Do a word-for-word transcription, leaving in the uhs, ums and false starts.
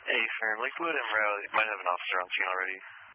Hey, firm, Lakewood and Row might have an officer on scene already.